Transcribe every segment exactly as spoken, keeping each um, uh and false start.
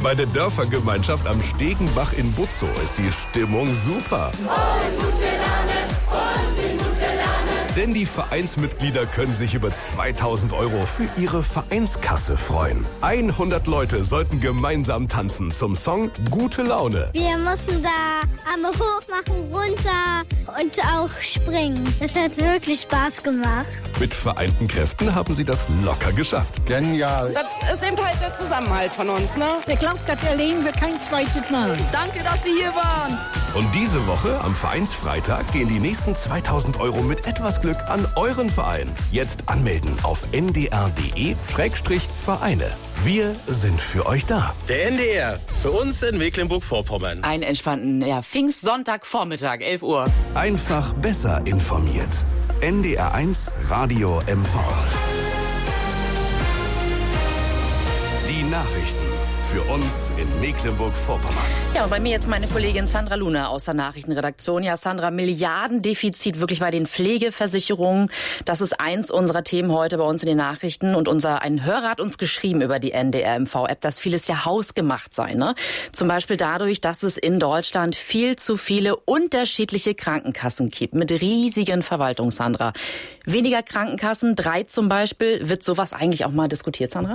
Bei der Dörfergemeinschaft am Stegenbach in Butzow ist die Stimmung super. Oh, gute Laune, oh, gute Laune. Denn die Vereinsmitglieder können sich über zweitausend Euro für ihre Vereinskasse freuen. hundert Leute sollten gemeinsam tanzen zum Song Gute Laune. Wir mussten da Arme hoch machen, runter und auch springen. Das hat wirklich Spaß gemacht. Mit vereinten Kräften haben sie das locker geschafft. Genial. Das ist eben halt der Zusammenhalt von uns, ne? Ich glaube, das erleben wir kein zweites Mal. Danke, dass Sie hier waren. Und diese Woche, am Vereinsfreitag, gehen die nächsten zweitausend Euro mit etwas Glück an euren Verein. Jetzt anmelden auf n d r punkt d e Schrägstrich Vereine. Wir sind für euch da. Der N D R, für uns in Mecklenburg-Vorpommern. Einen entspannten ja, Pfingstsonntagvormittag, elf Uhr. Einfach besser informiert. N D R eins Radio M V. Die Nachrichten für uns in Mecklenburg-Vorpommern. Ja, und bei mir jetzt meine Kollegin Sandra Luna aus der Nachrichtenredaktion. Ja, Sandra, Milliardendefizit wirklich bei den Pflegeversicherungen. Das ist eins unserer Themen heute bei uns in den Nachrichten. Und unser ein Hörer hat uns geschrieben über die N D R M V-App, dass vieles ja hausgemacht sei. Ne? Zum Beispiel dadurch, dass es in Deutschland viel zu viele unterschiedliche Krankenkassen gibt. Mit riesigen Verwaltungen, Sandra. Weniger Krankenkassen, drei zum Beispiel. Wird sowas eigentlich auch mal diskutiert, Sandra?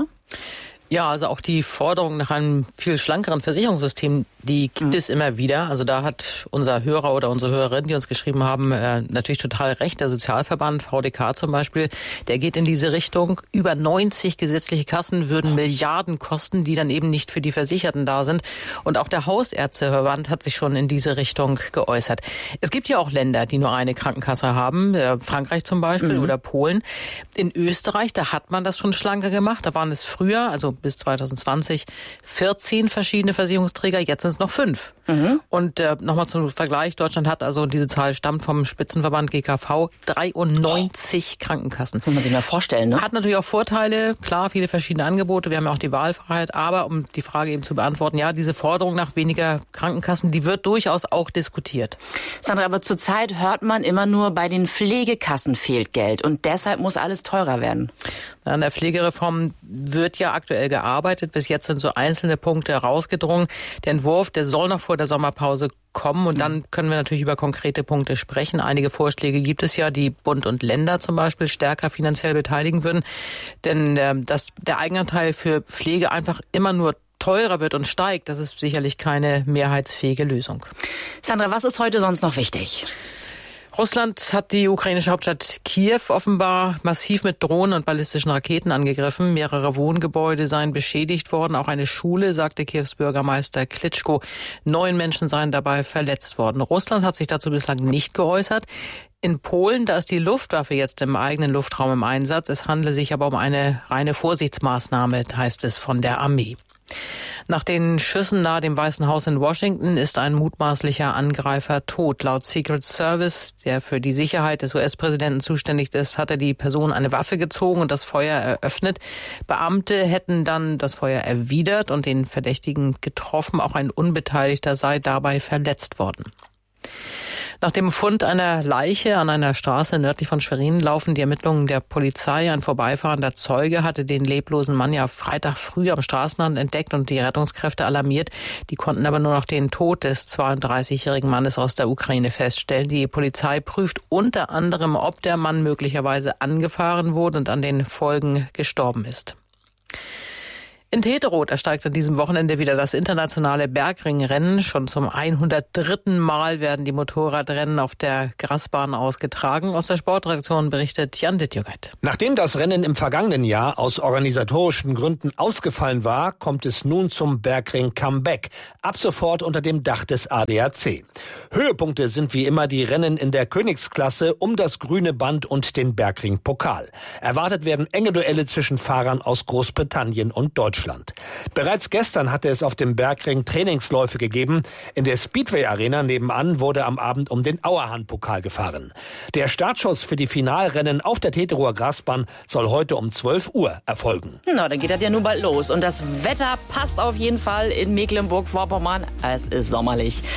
Ja, also auch die Forderung nach einem viel schlankeren Versicherungssystem, die gibt mhm. es immer wieder. Also da hat unser Hörer oder unsere Hörerin, die uns geschrieben haben, äh, natürlich total recht. Der Sozialverband V D K zum Beispiel, der geht in diese Richtung. Über neunzig gesetzliche Kassen würden Milliarden kosten, die dann eben nicht für die Versicherten da sind. Und auch der Hausärzteverband hat sich schon in diese Richtung geäußert. Es gibt ja auch Länder, die nur eine Krankenkasse haben, äh, Frankreich zum Beispiel mhm. oder Polen. In Österreich, da hat man das schon schlanker gemacht. Da waren es früher, also bis zwanzig zwanzig, vierzehn verschiedene Versicherungsträger, jetzt sind es noch fünf. Mhm. Und äh, nochmal zum Vergleich, Deutschland hat also, diese Zahl stammt vom Spitzenverband G K V, dreiundneunzig oh. Krankenkassen. Das muss man sich mal vorstellen, ne? Hat natürlich auch Vorteile, klar, viele verschiedene Angebote, wir haben ja auch die Wahlfreiheit, aber um die Frage eben zu beantworten, ja, diese Forderung nach weniger Krankenkassen, die wird durchaus auch diskutiert. Sandra, aber zurzeit hört man immer nur, bei den Pflegekassen fehlt Geld und deshalb muss alles teurer werden. An der Pflegereform wird ja aktuell gearbeitet. Bis jetzt sind so einzelne Punkte herausgedrungen. Der Entwurf, der soll noch vor der Sommerpause kommen und dann können wir natürlich über konkrete Punkte sprechen. Einige Vorschläge gibt es ja, die Bund und Länder zum Beispiel stärker finanziell beteiligen würden. Denn äh, dass der Eigenanteil für Pflege einfach immer nur teurer wird und steigt, das ist sicherlich keine mehrheitsfähige Lösung. Sandra, was ist heute sonst noch wichtig? Russland hat die ukrainische Hauptstadt Kiew offenbar massiv mit Drohnen und ballistischen Raketen angegriffen. Mehrere Wohngebäude seien beschädigt worden, auch eine Schule, sagte Kiews Bürgermeister Klitschko. Neun Menschen seien dabei verletzt worden. Russland hat sich dazu bislang nicht geäußert. In Polen, da ist die Luftwaffe jetzt im eigenen Luftraum im Einsatz. Es handle sich aber um eine reine Vorsichtsmaßnahme, heißt es von der Armee. Nach den Schüssen nahe dem Weißen Haus in Washington ist ein mutmaßlicher Angreifer tot. Laut Secret Service, der für die Sicherheit des U S-Präsidenten zuständig ist, hat er die Person eine Waffe gezogen und das Feuer eröffnet. Beamte hätten dann das Feuer erwidert und den Verdächtigen getroffen. Auch ein Unbeteiligter sei dabei verletzt worden. Nach dem Fund einer Leiche an einer Straße nördlich von Schwerin laufen die Ermittlungen der Polizei. Ein vorbeifahrender Zeuge hatte den leblosen Mann ja Freitag früh am Straßenrand entdeckt und die Rettungskräfte alarmiert. Die konnten aber nur noch den Tod des zweiunddreißigjährigen Mannes aus der Ukraine feststellen. Die Polizei prüft unter anderem, ob der Mann möglicherweise angefahren wurde und an den Folgen gestorben ist. In Teterow ersteigt an diesem Wochenende wieder das internationale Bergringrennen. Schon zum hundertdritten Mal werden die Motorradrennen auf der Grasbahn ausgetragen. Aus der Sportredaktion berichtet Jan Dittjögert. Nachdem das Rennen im vergangenen Jahr aus organisatorischen Gründen ausgefallen war, kommt es nun zum Bergring Comeback. Ab sofort unter dem Dach des A D A C. Höhepunkte sind wie immer die Rennen in der Königsklasse um das grüne Band und den Bergring-Pokal. Erwartet werden enge Duelle zwischen Fahrern aus Großbritannien und Deutschland. Bereits gestern hatte es auf dem Bergring Trainingsläufe gegeben. In der Speedway-Arena nebenan wurde am Abend um den Auerhahn-Pokal gefahren. Der Startschuss für die Finalrennen auf der Teterower Grasbahn soll heute um zwölf Uhr erfolgen. Na, dann geht das ja nun bald los. Und das Wetter passt auf jeden Fall in Mecklenburg-Vorpommern. Es ist sommerlich.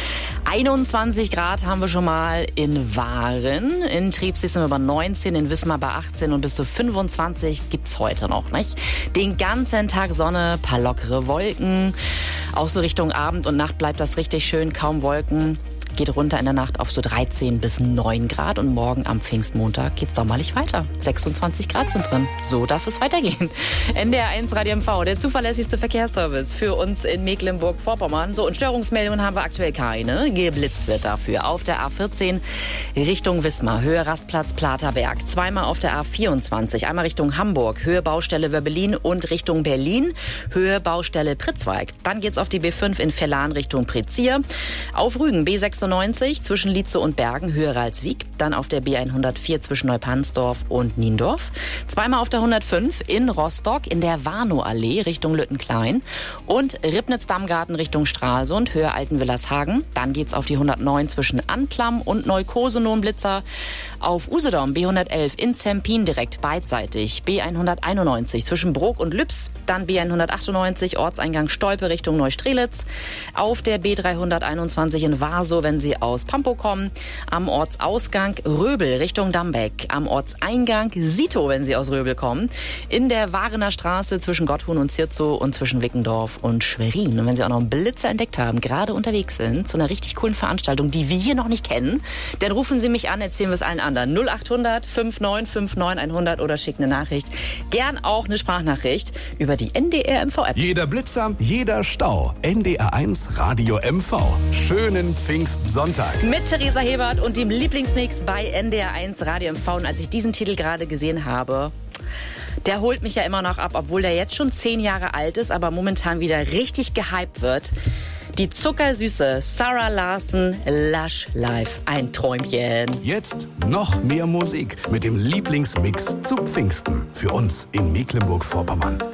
einundzwanzig Grad haben wir schon mal in Waren. In Triebsee sind wir bei neunzehn, in Wismar bei achtzehn und bis zu fünfundzwanzig gibt's heute noch, nicht? Den ganzen Tag Sonne, paar lockere Wolken. Auch so Richtung Abend und Nacht bleibt das richtig schön, kaum Wolken. Geht runter in der Nacht auf so dreizehn bis neun Grad und morgen am Pfingstmontag geht's sommerlich weiter. sechsundzwanzig Grad sind drin. So darf es weitergehen. N D R eins Radio M V, der zuverlässigste Verkehrsservice für uns in Mecklenburg-Vorpommern. So, und Störungsmeldungen haben wir aktuell keine. Geblitzt wird dafür auf der A vierzehn Richtung Wismar, Höhe Rastplatz Platerberg. Zweimal auf der A vierundzwanzig, einmal Richtung Hamburg, Höhe Baustelle Wöbbelin und Richtung Berlin, Höhe Baustelle Pritzwalk. Dann geht's auf die B fünf in Verlan Richtung Prezier. Auf Rügen B sechsundneunzig zwischen Lietze und Bergen, Höhe Ralswiek. Dann auf der B hundertvier zwischen Neupansdorf und Niendorf. Zweimal auf der hundertfünf in Rostock in der Warnow-Allee Richtung Lüttenklein. Und Ribnitz-Dammgarten Richtung Stralsund, Höhe Altenwillershagen. Dann geht's auf die hundertneun zwischen Anklam und Neukosenow-Blitzer. Auf Usedom B hundertelf in Zempin direkt beidseitig. B hunderteinundneunzig zwischen Brok und Lübs. Dann B hundertachtundneunzig Ortseingang Stolpe Richtung Neustrelitz. Auf der B dreihunderteinundzwanzig in Warsow, wenn Sie aus Pampo kommen. Am Ortsausgang Röbel Richtung Dambeck. Am Ortseingang Sito, wenn Sie aus Röbel kommen. In der Warener Straße zwischen Gotthuhn und Zierzow und zwischen Wickendorf und Schwerin. Und wenn Sie auch noch einen Blitzer entdeckt haben, gerade unterwegs sind, zu einer richtig coolen Veranstaltung, die wir hier noch nicht kennen, dann rufen Sie mich an, erzählen wir es allen anderen. null achthundert neunundfünfzig neunundfünfzig hundert oder schickt eine Nachricht. Gern auch eine Sprachnachricht über die N D R M V App. Jeder Blitzer, jeder Stau. N D R eins Radio M V. Schönen Pfingstsonntag. Mit Theresa Hebert und dem Lieblingsmix bei N D R eins Radio M V. Und als ich diesen Titel gerade gesehen habe, der holt mich ja immer noch ab, obwohl der jetzt schon zehn Jahre alt ist, aber momentan wieder richtig gehypt wird. Die zuckersüße Sarah Larson, Lush Life, ein Träumchen. Jetzt noch mehr Musik mit dem Lieblingsmix zu Pfingsten für uns in Mecklenburg-Vorpommern.